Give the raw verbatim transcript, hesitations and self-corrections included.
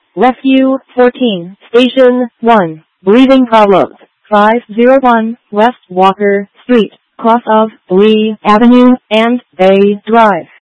Rescue fourteen, Station one, breathing problems, five oh one West Walker Street, cross of Lee Avenue and Bay Drive.